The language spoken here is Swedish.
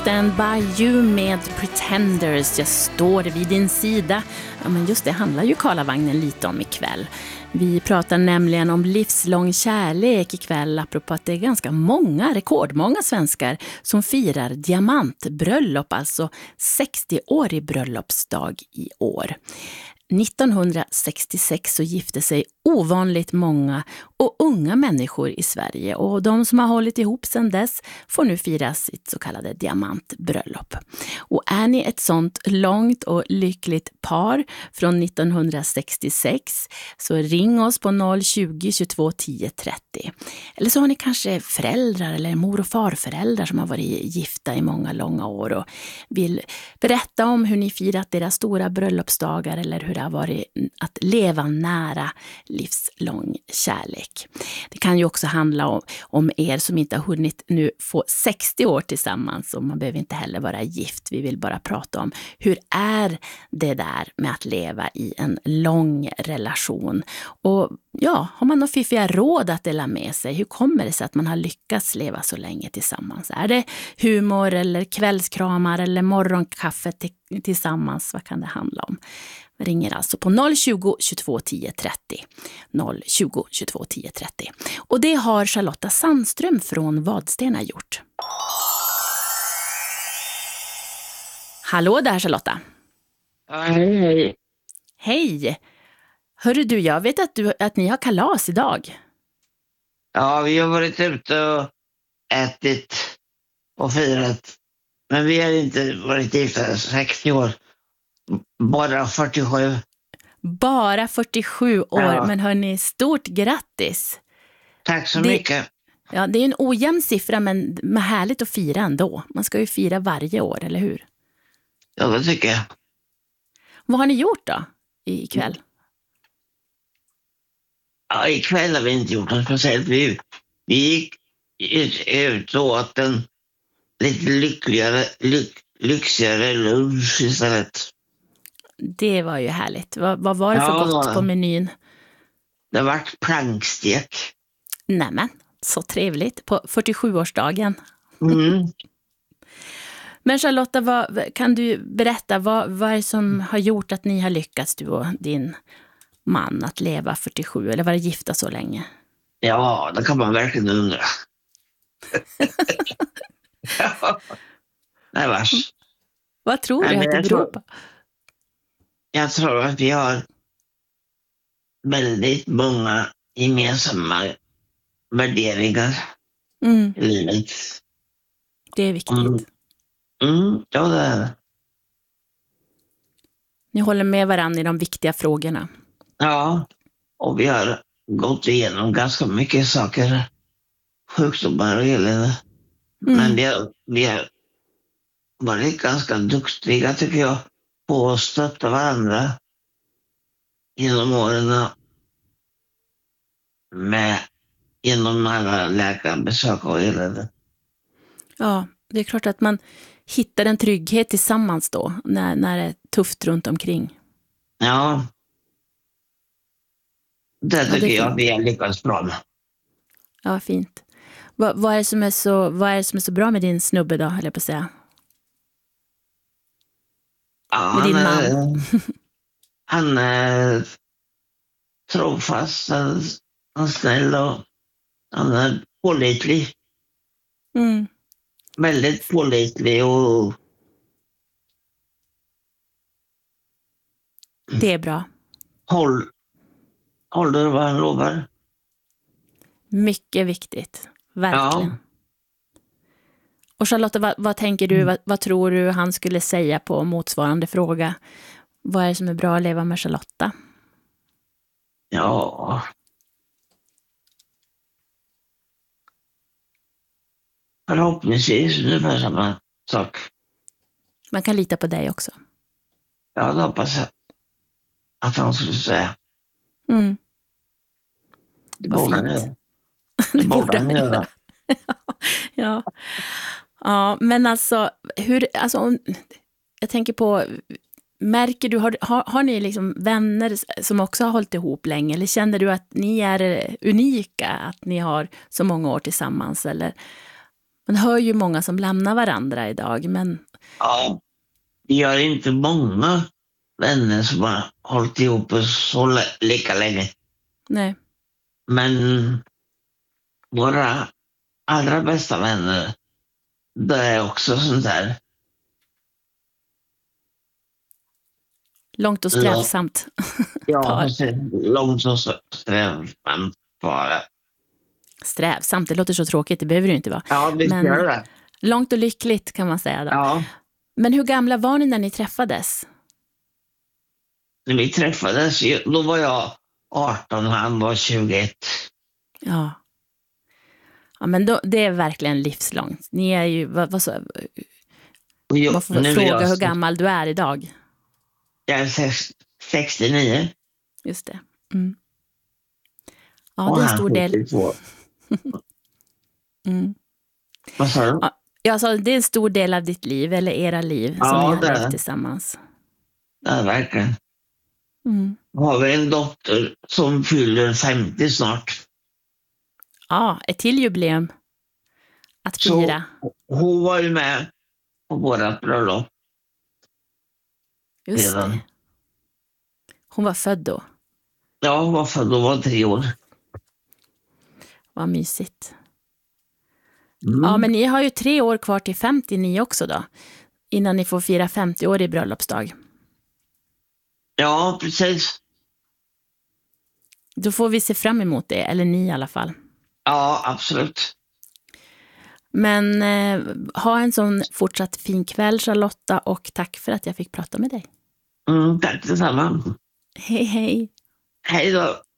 Stand by you med Pretenders, jag står vid din sida. Ja, men just det handlar ju Karlavagnen lite om ikväll. Vi pratar nämligen om livslång kärlek ikväll, apropå att det är ganska många, rekordmånga svenskar som firar diamantbröllop, alltså 60-årig bröllopsdag i år. 1966 så gifte sig ovanligt många och unga människor i Sverige, och de som har hållit ihop sedan dess får nu fira sitt så kallade diamantbröllop. Och är ni ett sånt långt och lyckligt par från 1966 så ring oss på 020 22 10 30. Eller så har ni kanske föräldrar eller mor- och farföräldrar som har varit gifta i många långa år och vill berätta om hur ni firat deras stora bröllopsdagar eller hur det har varit att leva nära livslång kärlek. Det kan ju också handla om er som inte har hunnit nu få 60 år tillsammans, och man behöver inte heller vara gift. Vi vill bara prata om hur är det där med att leva i en lång relation. Och ja, har man några fiffiga råd att dela med sig? Hur kommer det sig att man har lyckats leva så länge tillsammans? Är det humor eller kvällskramar eller morgonkaffe tillsammans? Vad kan det handla om? Ringer alltså på 020 22 10 30. 020 22 10 30. Och det har Charlotta Sandström från Vadstena gjort. Hallå där Charlotta. Hej. Hej. Hörru du, jag vet att ni har kalas idag. Ja, vi har varit ute och ätit och firat. Men vi har inte varit gifta 60 år. Bara 47. Bara 47 år, Ja. men hörni, stort grattis. Tack så mycket. Ja, det är en ojämn siffra, men härligt att fira ändå. Man ska ju fira varje år, eller hur? Ja, det tycker jag. Vad har ni gjort då ikväll? Ja, ikväll har vi inte gjort något speciellt. Vi gick ut och åt en lite lyxigare lunch istället. Det var ju härligt. Vad var det för gott på menyn? Det var plankstek. Nämen, så trevligt på 47-årsdagen. Mm. Men Charlotta, kan du berätta vad är det som har gjort att ni har lyckats, du och din man, att leva 47 eller vara gifta så länge? Ja, det kan man verkligen undra. Nej, vars. Vad tror du att det beror på? Jag tror att vi har väldigt många gemensamma värderingar i livet. Det är viktigt. Ja, det är det. Ni håller med varandra i de viktiga frågorna. Ja, och vi har gått igenom ganska mycket saker. Sjukdomar och elände. Men vi har varit ganska duktiga, tycker jag, på att stötta varandra genom åren genom alla läkarbesök och elände. Ja, det är klart att man hittar en trygghet tillsammans då, när det är tufft runt omkring. Ja, det tycker jag vi har lyckats bra med. Ja, fint. Vad är det som är så bra med din snubbe då, eller på att säga? Ja, med din man? Han är trofast, han är snäll och han är pålitlig. Väldigt pålitlig och... Det är bra. Håller vad han lovar. Mycket viktigt. Verkligen. Ja. Och Charlotta, vad tänker du, vad tror du han skulle säga på motsvarande fråga? Vad är det som är bra att leva med Charlotta? Ja. Förhoppningsvis ungefär samma sak. Man kan lita på dig också. Jag hoppas att han skulle säga. Det borde han göra. Det borde han göra. Ja, men alltså, jag tänker på, märker du, har ni liksom vänner som också har hållit ihop länge, eller känner du att ni är unika, att ni har så många år tillsammans, eller Man hör ju många som lämnar varandra idag, men Ja, vi har inte många vänner som har hållit ihop så lika länge. nej. Men våra allra bästa vänner, det är också sånt där. Långt och strävsamt. Ja, Par. långt och strävsamt bara. Strävsamt, det låter så tråkigt, det behöver det ju inte vara. Ja, visst Men gör det. långt och lyckligt kan man säga då. Ja, Men hur gamla var ni när ni träffades? när vi träffades, då var jag 18 och han var 21. Ja. Ja, men då, det är verkligen livslångt. Ni är ju, vad får fråga hur gammal du är idag? Jag är 69. Just det. Mm. Ja, Och det är en han stor del. 72. Mm. Vad sa du? Ja, jag sa, det är en stor del av ditt liv, eller era liv, som Ja, ni har det är levt det. tillsammans. Ja, verkligen. Mm. Har vi en dotter som fyller 50 snart. Ja, ett till jubileum att Så fira. hon var ju med på våra bröllop. Just det. Hon var född då. Ja, hon var född, hon var 3 år. Vad mysigt. Mm. Ja, men ni har ju 3 år kvar till 50 ni också då. Innan ni får fira 50 år i bröllopsdag. Ja, precis. Då får vi se fram emot det, eller ni i alla fall. Ja, absolut. Men ha en sån fortsatt fin kväll, Charlotta, och tack för att jag fick prata med dig. Tack detsamma. Hej, hej. Hej då.